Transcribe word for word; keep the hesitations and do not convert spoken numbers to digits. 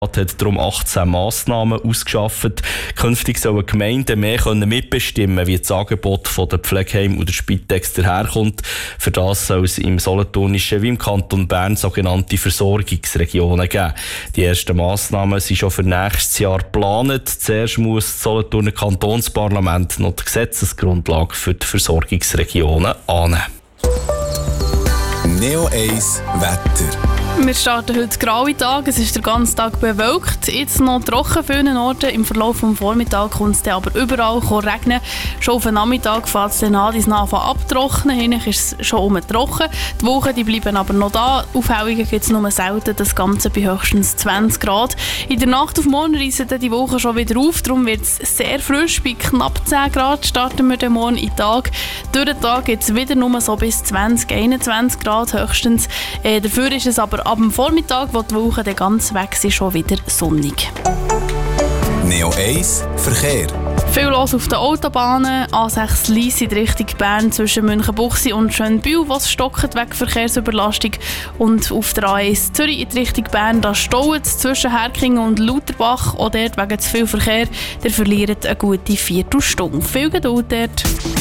hat darum achtzehn Massnahmen ausgeschafft. Künftig sollen Gemeinden mehr können mitbestimmen, wie das Angebot von der Pflegeheim oder Spitex daherkommt. Für das soll es im Solothurnischen wie im Kanton Bern sogenannte Versorgungsregionen geben. Die ersten Massnahmen sind schon für nächstes Jahr geplant. Zuerst muss das Solothurner Kantonsparlament noch die Gesetzesgrundlage für die Versorgungsregionen annehmen. Neo eins Wetter. Wir starten heute graue Tag, es ist den ganzen Tag bewölkt, jetzt noch trocken an vielen Orten. Im Verlauf des Vormittags kommt es dann aber überall regnen. Schon auf den Nachmittag fängt es dann an, die Nacht abtrocknen, hinten ist es schon um trocken. Die Wochen die bleiben aber noch da, Aufhellungen gibt es nur selten, das Ganze bei höchstens zwanzig Grad. In der Nacht auf morgen reissen dann die Woche schon wieder auf, darum wird es sehr frisch, bei knapp zehn Grad starten wir den Morgen in den Tag. Durch den Tag gibt es wieder nur so bis zwanzig, einundzwanzig Grad höchstens. Äh, dafür ist es aber ab dem Vormittag, wo die Woche dann ganz weg ist, schon wieder sonnig. Neo eins Verkehr. Viel los auf den Autobahnen. A sechs Lyss in Richtung Bern zwischen Münchenbuchsee und Schönbühl, was stockt wegen Verkehrsüberlastung. Und auf der A eins Zürich in Richtung Bern, da staut es zwischen Herkingen und Lauterbach. Auch dort wegen zu viel Verkehr. Der verliert eine gute Viertelstunde. Viel Geduld dort.